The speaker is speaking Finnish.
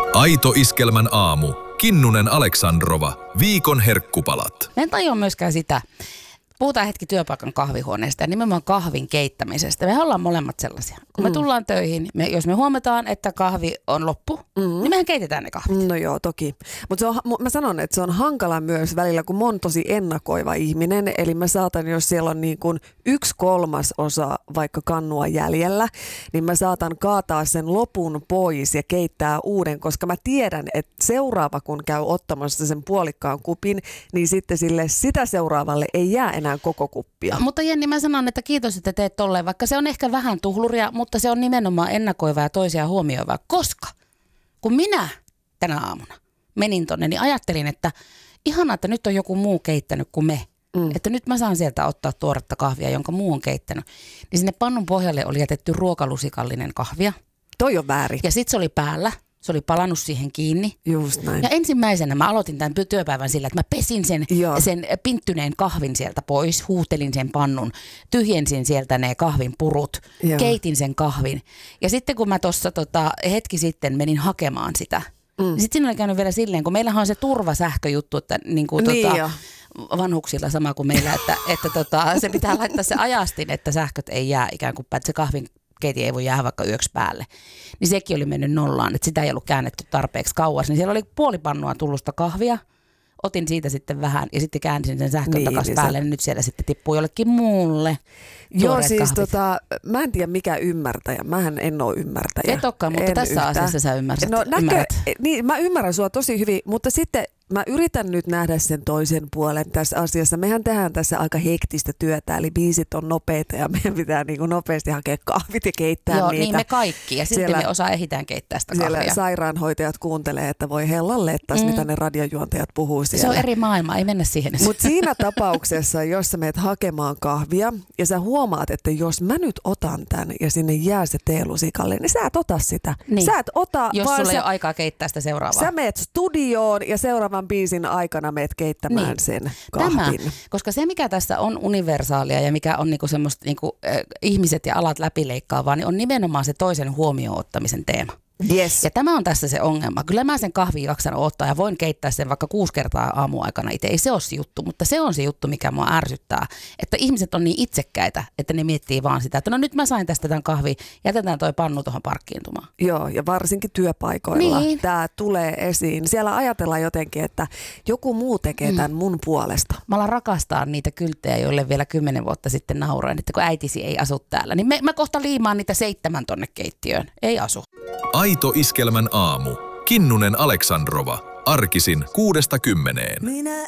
Aito Iskelmän aamu. Kinnunen Aleksandrova. Viikon herkkupalat. En tajua myöskään sitä. Puhutaan hetki työpaikan kahvihuoneesta ja nimenomaan kahvin keittämisestä. Me ollaan molemmat sellaisia. Kun me tullaan töihin, jos me huomataan, että kahvi on loppu, niin mehän keitetään ne kahvit. No joo, toki. Mutta mä sanon, että se on hankala myös välillä, kun mä oon tosi ennakoiva ihminen. Eli mä saatan, jos siellä on niin kuin 1/3 vaikka kannua jäljellä, niin mä saatan kaataa sen lopun pois ja keittää uuden, koska mä tiedän, että seuraava kun käy ottamassa sen puolikkaan kupin, niin sitten sitä seuraavalle ei jää enää koko kuppia. Mutta Jenni, mä sanon, että kiitos, että teet tolleen, vaikka se on ehkä vähän tuhluria, mutta se on nimenomaan ennakoivaa ja toisia huomioivaa, koska kun minä tänä aamuna menin tonne, niin ajattelin, että ihanaa, että nyt on joku muu keittänyt kuin me. Että nyt mä saan sieltä ottaa tuoretta kahvia, jonka muu on keittänyt. Niin sinne pannun pohjalle oli jätetty ruokalusikallinen kahvia. Toi on väärin. Ja sit se oli päällä. Se oli palannut siihen kiinni. Just näin. Ja ensimmäisenä mä aloitin tämän työpäivän sillä, että mä pesin sen pinttyneen kahvin sieltä pois, huutelin sen pannun, tyhjensin sieltä ne kahvin purut, keitin sen kahvin. Ja sitten kun mä tuossa hetki sitten menin hakemaan sitä, niin sitten siinä oli käynyt vielä silleen, kun meillähän on se turvasähköjuttu, että vanhuksilla sama kuin meillä, että se pitää laittaa se ajastin, että sähköt ei jää ikään kuin, että se kahvin keiti ei voi jäädä vaikka yöksi päälle. Niin sekin oli mennyt nollaan, että sitä ei ollut käännetty tarpeeksi kauas. Niin siellä oli puolipannua tullusta kahvia. Otin siitä sitten vähän ja sitten käänsin sen sähkön takaisin päälle. Niin nyt siellä sitten tippuu jollekin muulle. Joo, siis mä en tiedä mikä ymmärtäjä. Mähän en ole ymmärtäjä. Et olekaan, mutta tässä asiassa sä ymmärrät. Niin, mä ymmärrän sua tosi hyvin, mutta sitten mä yritän nyt nähdä sen toisen puolen tässä asiassa. Mehän tehdään tässä aika hektistä työtä, eli biisit on nopeita ja meidän pitää niin kuin nopeasti hakea kahvit ja keittää niitä. Joo, niin me kaikki. Ja sitten me ehitään keittää sitä kahvia. Siellä sairaanhoitajat kuuntelee, että voi hellalle, että mitä ne radiojuontajat puhuu siellä. Se on eri maailma, ei mennä siihen. Mutta siinä tapauksessa, jos sä menet hakemaan kahvia ja sä huomaat, että jos mä nyt otan tän ja sinne jää se teelusikalle, niin sä et ota sitä. Niin. Sä et ota, jos sulla ei ole aikaa keittää sitä seuraavaa. Sä meet studioon ja seuraavan biisin aikana meet keittämään sen kahvin. Koska se, mikä tässä on universaalia ja mikä on niinku semmoista niinku, ihmiset ja alat läpileikkaavaa, niin on nimenomaan se toisen huomioon ottamisen teema. Yes. Ja tämä on tässä se ongelma. Kyllä mä sen kahvin jaksan ottaa ja voin keittää sen vaikka 6 kertaa aamuaikana itse. Ei se ole se juttu, mutta se on se juttu, mikä mua ärsyttää. Että ihmiset on niin itsekkäitä, että ne miettii vaan sitä, että no nyt mä sain tästä tämän kahvin, jätetään toi pannu tuohon parkkiintumaan. Joo, ja varsinkin työpaikoilla tämä tulee esiin. Siellä ajatellaan jotenkin, että joku muu tekee tämän mun puolesta. Mä alan rakastaa niitä kylttejä, joille vielä 10 vuotta sitten nauroin, että kun äitisi ei asu täällä. Niin mä kohta liimaan niitä 7 tonne keittiöön. Ei asu. Aito Iskelmän aamu. Kinnunen Aleksandrova. Arkisin 6–10. Minä